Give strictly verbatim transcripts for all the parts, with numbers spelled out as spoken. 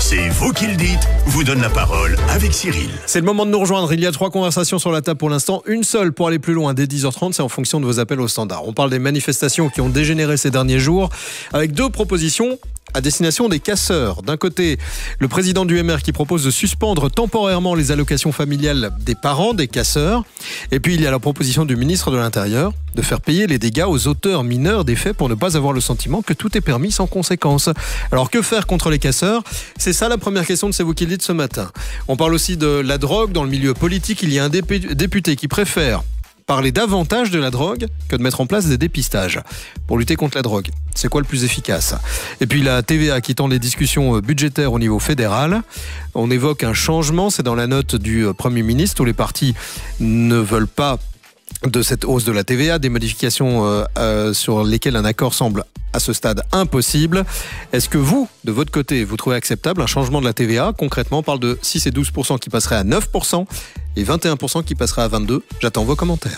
C'est vous qui le dites, vous donne la parole avec Cyril. C'est le moment de nous rejoindre. Il y a trois conversations sur la table pour l'instant. Une seule pour aller plus loin dès dix heures trente, c'est en fonction de vos appels au standard. On parle des manifestations qui ont dégénéré ces derniers jours avec deux propositions à destination des casseurs. D'un côté, le président du M R qui propose de suspendre temporairement les allocations familiales des parents des casseurs. Et puis, il y a la proposition du ministre de l'Intérieur de faire payer les dégâts aux auteurs mineurs des faits pour ne pas avoir le sentiment que tout est permis sans conséquence. Alors, que faire contre les casseurs ? C'est ça la première question de C'est vous qui le dites ce matin. On parle aussi de la drogue dans le milieu politique. Il y a un député qui préfère parler davantage de la drogue que de mettre en place des dépistages pour lutter contre la drogue. C'est quoi le plus efficace ? Et puis la T V A qui tend les discussions budgétaires au niveau fédéral. On évoque un changement, c'est dans la note du Premier ministre. Tous les partis ne veulent pas de cette hausse de la T V A, des modifications euh, euh, sur lesquelles un accord semble à ce stade impossible. Est-ce que vous, de votre côté, vous trouvez acceptable un changement de la T V A ? Concrètement, on parle de six et douze pour cent qui passerait à neuf pour cent et vingt et un pour cent qui passerait à vingt-deux pour cent. J'attends vos commentaires.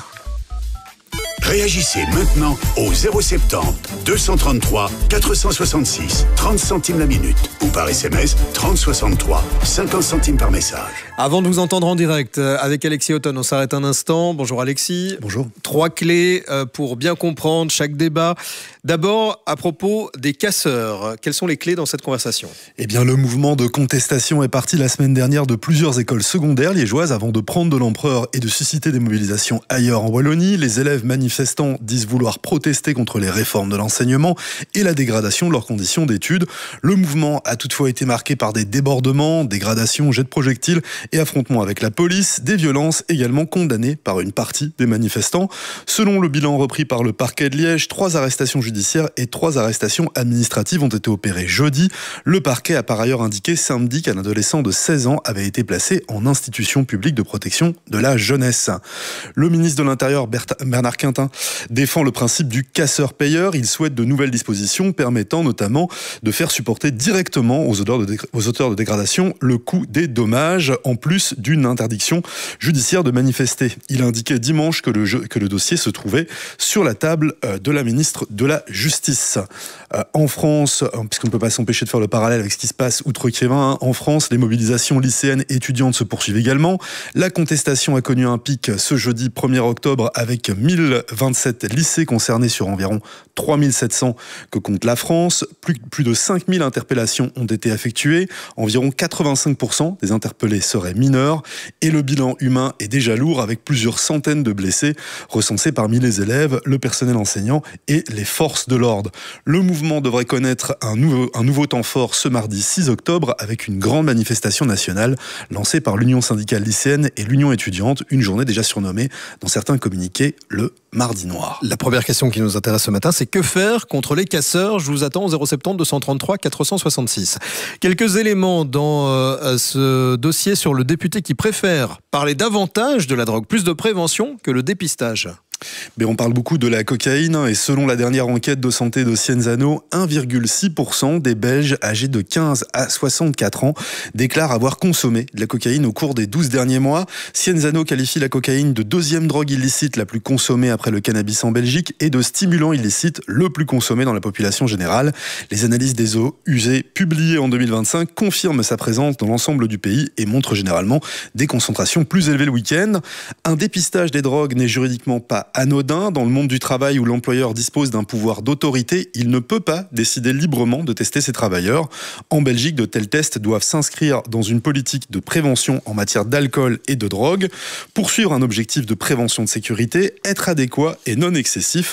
Réagissez maintenant au zéro sept zéro deux cent trente-trois quatre cent soixante-six trente centimes la minute ou par S M S trente soixante-trois cinquante centimes par message. Avant de vous entendre en direct avec Alexis Othon, on s'arrête un instant. Bonjour Alexis. Bonjour. Trois clés pour bien comprendre chaque débat. D'abord, à propos des casseurs, quelles sont les clés dans cette conversation ? Eh bien, le mouvement de contestation est parti la semaine dernière de plusieurs écoles secondaires liégeoises avant de prendre de l'ampleur et de susciter des mobilisations ailleurs en Wallonie. Les élèves manifestants disent vouloir protester contre les réformes de l'enseignement et la dégradation de leurs conditions d'études. Le mouvement a toutefois été marqué par des débordements, dégradations, jets de projectiles et affrontements avec la police, des violences également condamnées par une partie des manifestants. Selon le bilan repris par le parquet de Liège, trois arrestations judiciaires et trois arrestations administratives ont été opérées jeudi. Le parquet a par ailleurs indiqué samedi qu'un adolescent de seize ans avait été placé en institution publique de protection de la jeunesse. Le ministre de l'Intérieur, Bernard Quintin, défend le principe du casseur-payeur. Il souhaite de nouvelles dispositions permettant notamment de faire supporter directement aux auteurs de, dé- aux auteurs de dégradation le coût des dommages, en plus d'une interdiction judiciaire de manifester. Il a indiqué dimanche que le, jeu, que le dossier se trouvait sur la table de la ministre de la Justice. Euh, en France, puisqu'on ne peut pas s'empêcher de faire le parallèle avec ce qui se passe outre-Quévin, hein, en France, les mobilisations lycéennes et étudiantes se poursuivent également. La contestation a connu un pic ce jeudi premier octobre avec mille vingt-sept lycées concernés sur environ trois mille sept cents que compte la France. Plus, plus de cinq mille interpellations ont été effectuées. Environ quatre-vingt-cinq pour cent des interpellés seraient mineurs. Et le bilan humain est déjà lourd avec plusieurs centaines de blessés recensés parmi les élèves, le personnel enseignant et les forces de l'ordre. Le mouvement devrait connaître un nouveau, un nouveau temps fort ce mardi six octobre avec une grande manifestation nationale lancée par l'Union syndicale lycéenne et l'Union étudiante, une journée déjà surnommée dans certains communiqués le Mardi Noir. La première question qui nous intéresse ce matin, c'est que faire contre les casseurs ? Je vous attends au zéro sept zéro deux cent trente-trois quatre cent soixante-six. Quelques éléments dans euh, ce dossier sur le député qui préfère parler davantage de la drogue, plus de prévention que le dépistage. Mais on parle beaucoup de la cocaïne et selon la dernière enquête de santé de Cienzano, un virgule six pour cent des Belges âgés de quinze à soixante-quatre ans déclarent avoir consommé de la cocaïne au cours des douze derniers mois. Cienzano qualifie la cocaïne de deuxième drogue illicite la plus consommée après le cannabis en Belgique et de stimulant illicite le plus consommé dans la population générale. Les analyses des eaux usées publiées en deux mille vingt-cinq confirment sa présence dans l'ensemble du pays et montrent généralement des concentrations plus élevées le week-end. Un dépistage des drogues n'est juridiquement pas anodin. Dans le monde du travail où l'employeur dispose d'un pouvoir d'autorité, il ne peut pas décider librement de tester ses travailleurs. En Belgique, de tels tests doivent s'inscrire dans une politique de prévention en matière d'alcool et de drogue, poursuivre un objectif de prévention de sécurité, être adéquat et non excessif.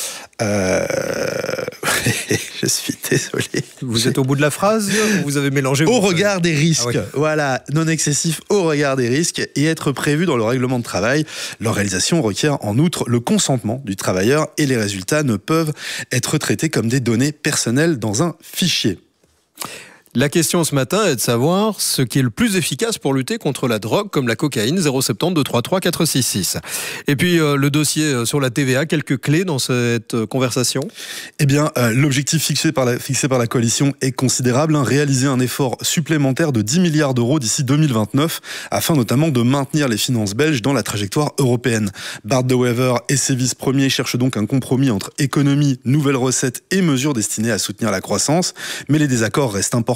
Euh... Je suis désolé. Vous êtes au bout de la phrase ou vous avez mélangé Au regard des risques. Ah oui. Voilà, non excessif au regard des risques et être prévu dans le règlement de travail. Leur réalisation requiert en outre le consentement du travailleur et les résultats ne peuvent être traités comme des données personnelles dans un fichier. La question ce matin est de savoir ce qui est le plus efficace pour lutter contre la drogue comme la cocaïne. Zéro sept zéro deux trois trois quatre six six. Et puis euh, le dossier sur la T V A, quelques clés dans cette euh, conversation. Eh bien, euh, l'objectif fixé par, la, fixé par la coalition est considérable, hein, réaliser un effort supplémentaire de dix milliards d'euros d'ici deux mille vingt-neuf, afin notamment de maintenir les finances belges dans la trajectoire européenne. Bart de Wever et ses vice-premiers cherchent donc un compromis entre économie, nouvelles recettes et mesures destinées à soutenir la croissance, mais les désaccords restent importants.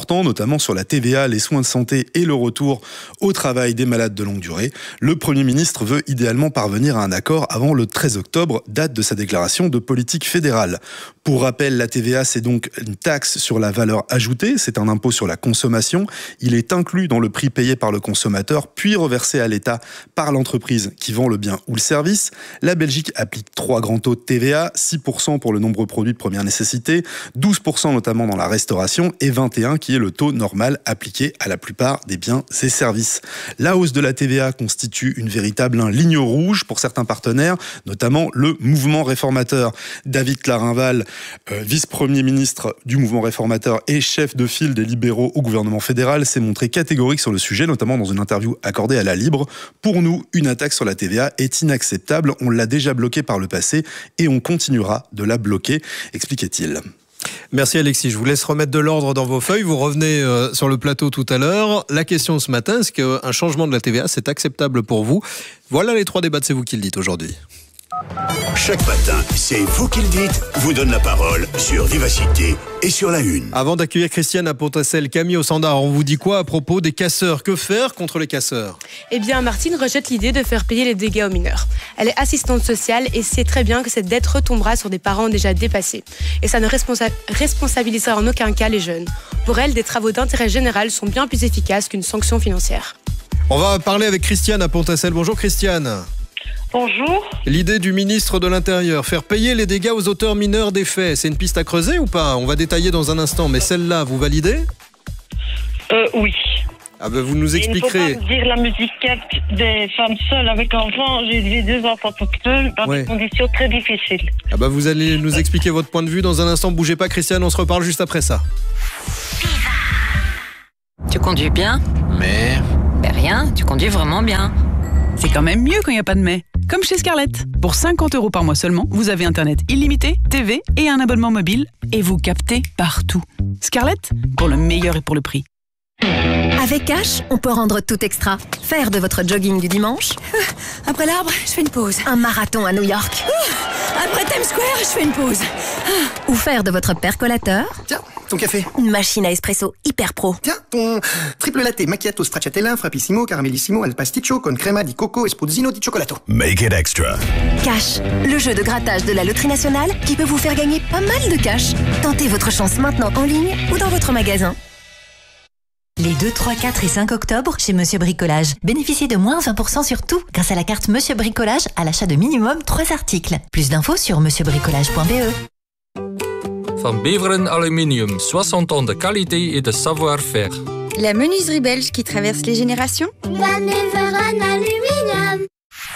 importants, notamment sur la T V A, les soins de santé et le retour au travail des malades de longue durée. Le Premier ministre veut idéalement parvenir à un accord avant le treize octobre, date de sa déclaration de politique fédérale. Pour rappel, la T V A, c'est donc une taxe sur la valeur ajoutée, c'est un impôt sur la consommation. Il est inclus dans le prix payé par le consommateur, puis reversé à l'État par l'entreprise qui vend le bien ou le service. La Belgique applique trois grands taux de T V A, six pour cent pour le nombreux produits de première nécessité, douze pour cent notamment dans la restauration et vingt et un pour cent qui est le taux normal appliqué à la plupart des biens et services. La hausse de la T V A constitue une véritable ligne rouge pour certains partenaires, notamment le mouvement réformateur. David Clarinval, euh, vice-premier ministre du mouvement réformateur et chef de file des libéraux au gouvernement fédéral, s'est montré catégorique sur le sujet, notamment dans une interview accordée à La Libre. Pour nous, une attaque sur la T V A est inacceptable. On l'a déjà bloquée par le passé et on continuera de la bloquer, expliquait-il. Merci Alexis, je vous laisse remettre de l'ordre dans vos feuilles. Vous revenez euh, sur le plateau tout à l'heure. La question ce matin, est-ce qu'un changement de la T V A, c'est acceptable pour vous? Voilà les trois débats, c'est vous qui le dites aujourd'hui. Chaque matin, c'est vous qui le dites, vous donne la parole sur Vivacité et sur La Une. Avant d'accueillir Christiane à Pontassel, Camille au standard, on vous dit quoi à propos des casseurs? Que faire contre les casseurs? Eh bien, Martine rejette l'idée de faire payer les dégâts aux mineurs. Elle est assistante sociale et sait très bien que cette dette retombera sur des parents déjà dépassés. Et ça ne responsa- responsabilisera en aucun cas les jeunes. Pour elle, des travaux d'intérêt général sont bien plus efficaces qu'une sanction financière. On va parler avec Christiane à Pontassel. Bonjour Christiane. Bonjour. L'idée du ministre de l'Intérieur, faire payer les dégâts aux auteurs mineurs des faits, c'est une piste à creuser ou pas? On va détailler dans un instant, mais celle-là, vous validez? Euh, oui. Ah ben vous nous expliquerez. Il ne faut pas dire la musique des femmes seules avec enfants. J'ai élevé deux enfants toutes seules dans Ouais. des conditions très difficiles. Ah ben vous allez nous expliquer votre point de vue dans un instant. Bougez pas Christiane, on se reparle juste après ça. Tu conduis bien? Mais... Ben rien, tu conduis vraiment bien. C'est quand même mieux quand il n'y a pas de mais. Comme chez Scarlett. Pour cinquante euros par mois seulement, vous avez Internet illimité, T V et un abonnement mobile. Et vous captez partout. Scarlett, pour le meilleur et pour le prix. Avec Cash, on peut rendre tout extra. Faire de votre jogging du dimanche. Après l'arbre, je fais une pause. Un marathon à New York. Après Times Square, je fais une pause. Ou faire de votre percolateur. Tiens, ton café. Une machine à espresso hyper pro. Tiens, ton triple latte macchiato stracciatella, frappissimo, caramellissimo, al pasticcio con crema di coco e spuzzino di cioccolato. Make it extra. Cash, le jeu de grattage de la Loterie Nationale qui peut vous faire gagner pas mal de cash. Tentez votre chance maintenant en ligne ou dans votre magasin. Les deux, trois, quatre et cinq octobre chez Monsieur Bricolage. Bénéficiez de moins vingt pour cent sur tout grâce à la carte Monsieur Bricolage à l'achat de minimum trois articles. Plus d'infos sur monsieur bricolage point b e. Van Beveren Aluminium, soixante ans de qualité et de savoir-faire. La menuiserie belge qui traverse les générations. Van Beveren Aluminium.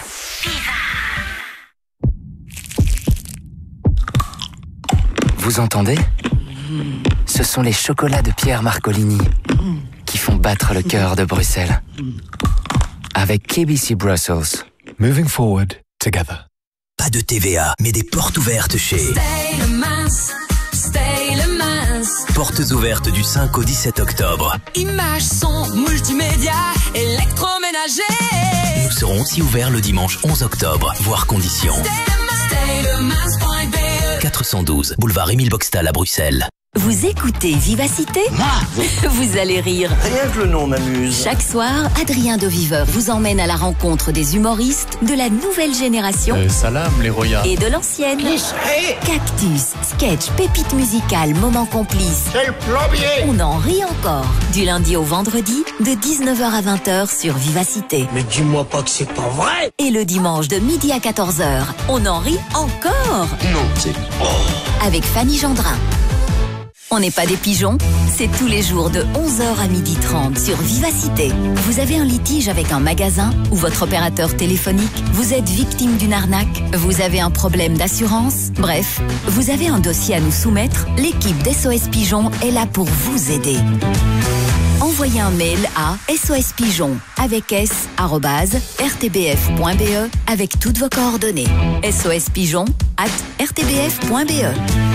Vous entendez? Ce sont les chocolats de Pierre Marcolini qui font battre le cœur de Bruxelles. Avec K B C Brussels. Moving forward together. Pas de T V A, mais des portes ouvertes chez... Stay le mince, stay le mince. Portes ouvertes du cinq au dix-sept octobre. Images, son, multimédia, électroménager. Nous serons aussi ouverts le dimanche onze octobre, voire conditions. Stay le mince point b e. quatre cent douze, boulevard Émile Boxtal à Bruxelles. Vous écoutez Vivacité? Vous allez rire. Rien que le nom m'amuse. Chaque soir, Adrien de Viveur vous emmène à la rencontre des humoristes de la nouvelle génération euh, Salam les Roya. et de l'ancienne. Cactus, sketch, pépites musicales, moments complices. C'est le plombier. On en rit encore. Du lundi au vendredi, de dix-neuf heures à vingt heures sur Vivacité. Mais dis-moi pas que c'est pas vrai. Et le dimanche de midi à quatorze heures, on en rit encore. Non, c'est... Oh. Avec Fanny Gendrin. On n'est pas des pigeons, c'est tous les jours de onze heures à midi trente sur Vivacité. Vous avez un litige avec un magasin ou votre opérateur téléphonique? Vous êtes victime d'une arnaque? Vous avez un problème d'assurance? Bref, vous avez un dossier à nous soumettre? L'équipe d'S O S Pigeon est là pour vous aider. Envoyez un mail à sospigeon avec s arobase r t b f point b e avec toutes vos coordonnées. sospigeon arobase r t b f point b e.